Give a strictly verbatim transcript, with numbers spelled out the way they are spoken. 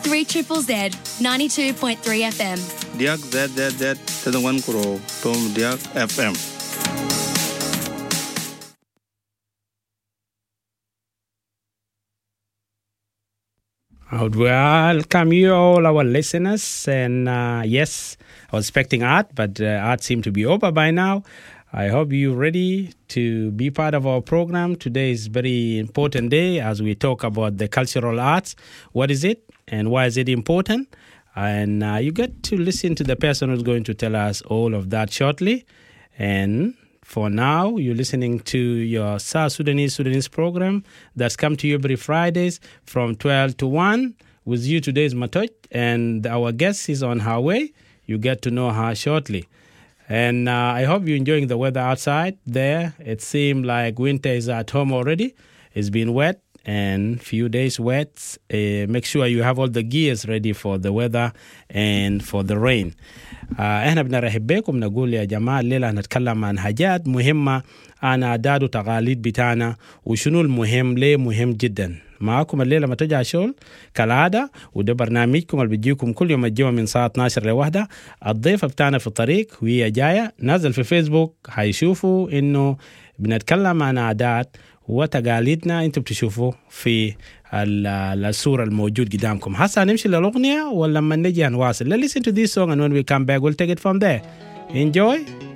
three triple Z, ninety-two point three F M. Diak Z Z Z, Tadang Kuro, Tom Diak F M. I would welcome you all our listeners, and uh, yes, I was expecting art, but uh, art seemed to be over by now. I hope you're ready to be part of our program. Today is a very important day as we talk about the cultural arts. What is it and why is it important? And uh, you get to listen to the person who's going to tell us all of that shortly. And for now, you're listening to your South Sudanese Sudanese program that's come to you every Fridays from twelve to one. With you today is Matoj, and our guest is on her way. You get to know her shortly. And uh, I hope you're enjoying the weather outside there. It seems like winter is at home already. It's been wet and few days wet. Uh, make sure you have all the gears ready for the weather and for the rain. Uh, احنا بنرحب بكم نقول يا جماعة الليلة هنتكلم عن حاجات مهمة عن عادات وتقاليد بتاعنا وشنو المهم ليه مهم جدا. معكم الليلة ما تجع شغل كالعادة، وده برنامجكم اللي بيجيكم كل يوم الجمعة من ساعة اثناشر لوحدة. الضيفة بتاعنا في الطريق وهي جاية نازل في فيسبوك، هيشوفوا إنه بنتكلم عن عادات وتقاليدنا. انتوا بتشوفوا في الصورة الموجود قدامكم. هسا هنمشي للأغنية ولما نجي هنواصل. Let's listen to this song and when we come back we'll take it from there. Enjoy.